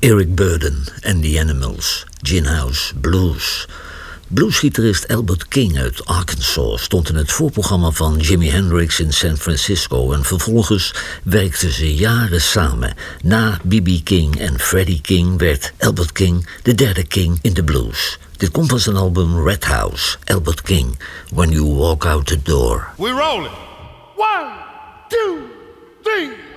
Eric Burdon en The Animals, Gin House Blues. Bluesgitarist Albert King uit Arkansas stond in het voorprogramma van Jimi Hendrix in San Francisco en vervolgens werkten ze jaren samen. Na B.B. King en Freddie King werd Albert King de derde King in de blues. Dit komt van zijn album Red House, Albert King, When You Walk Out the Door. We're rolling. 1, 2, 3...